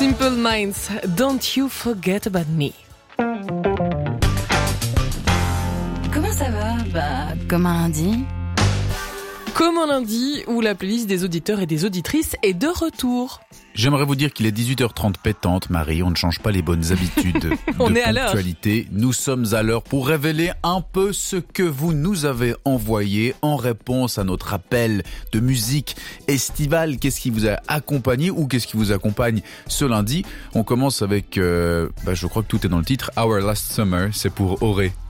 Simple Minds, Don't You Forget About Me. Comment ça va ? Comme un lundi. Comme un lundi où la playlist des auditeurs et des auditrices est de retour. J'aimerais vous dire qu'il est 18h30 pétante, Marie. On ne change pas les bonnes habitudes On de est à l'heure. ponctualité. Nous sommes à l'heure pour révéler un peu ce que vous nous avez envoyé en réponse à notre appel de musique estivale. Qu'est-ce qui vous a accompagné ou qu'est-ce qui vous accompagne ce lundi ? On commence avec, je crois que tout est dans le titre, Our Last Summer. C'est pour Auré.